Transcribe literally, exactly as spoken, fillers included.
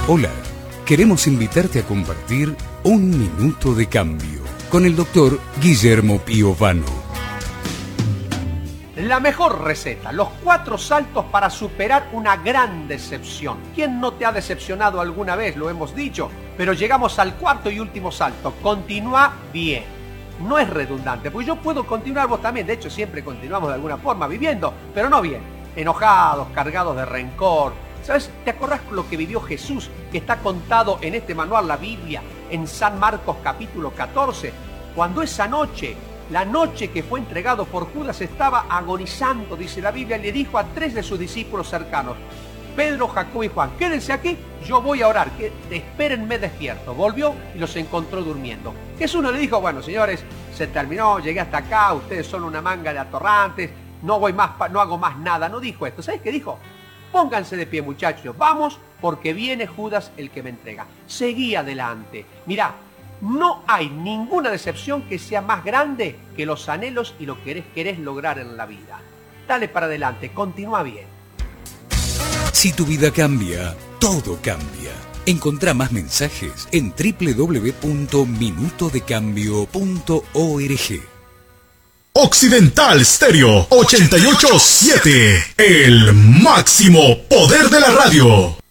Hola, queremos invitarte a compartir Un Minuto de Cambio con el doctor Guillermo Piovano. La mejor receta, los cuatro saltos para superar una gran decepción. ¿Quién no te ha decepcionado alguna vez? Lo hemos dicho, pero llegamos al cuarto y último salto. Continúa bien. No es redundante, porque yo puedo continuar, vos también. De hecho, siempre continuamos de alguna forma viviendo, pero no bien. Enojados, cargados de rencor. ¿Sabes? ¿Te acordás lo que vivió Jesús, que está contado en este manual, la Biblia, en San Marcos capítulo catorce? Cuando esa noche, la noche que fue entregado por Judas, estaba agonizando, dice la Biblia, le dijo a tres de sus discípulos cercanos, Pedro, Jacobo y Juan, quédense aquí, yo voy a orar, que espérenme despierto. Volvió y los encontró durmiendo. Jesús no le dijo, bueno, señores, se terminó, llegué hasta acá, ustedes son una manga de atorrantes, no voy más, no hago más nada. No dijo esto. ¿Sabes qué dijo? Pónganse de pie, muchachos, vamos, porque viene Judas el que me entrega. Seguí adelante. Mirá, no hay ninguna decepción que sea más grande que los anhelos y lo que querés, querés lograr en la vida. Dale para adelante, continúa bien. Si tu vida cambia, todo cambia. Encontrá más mensajes en doble u doble u doble u punto minuto de cambio punto org. Occidental Stereo ochenta y ocho punto siete, el máximo poder de la radio.